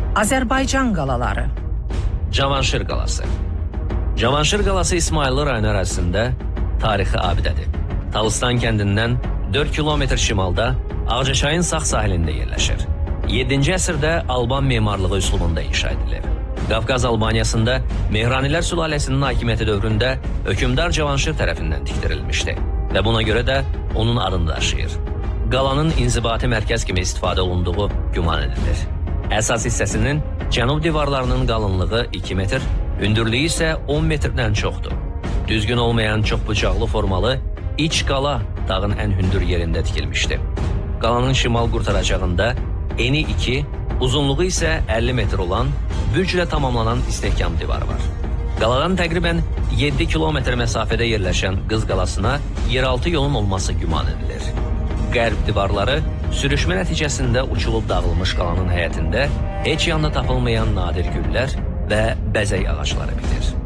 Azərbaycan qalaları. Cavanşir qalası. Cavanşir qalası İsmayıllı rayonu ərazisində tarixi abidədir. Talıstan kəndindən 4 kilometr şimalda Ağcaçayın sağ sahilində yerləşir. 7-ci əsrdə Alban memarlığı üslubunda inşa edilir. Qafqaz Albaniyasında Mehranilər sülaləsinin hakimiyyəti dövründə hökümdar Cavanşir tərəfindən tikdirilmişdi və buna görə də onun adını daşıyır. Qalanın inzibati mərkəz kimi istifadə olunduğu güman edilir. Əsas hissəsinin cənub divarlarının qalınlığı 2 metr, hündürlüyü isə 10 metrdən çoxdur. Düzgün olmayan çoxbucaqlı formalı iç qala dağın ən hündür yerində tikilmişdi. Qalanın şimal qurtaracağında eni 2, uzunluğu isə 50 metr olan bürclə tamamlanan istehkam divarı var. Qaladan təqribən 7 kilometr məsafədə yerləşən Qız qalasına yeraltı yolun olması güman edilir. Qərb divarları sürüşmə nəticəsində uçulub dağılmış qalanın həyətində heç yanda tapılmayan nadir güllər və bəzək ağacları bitir.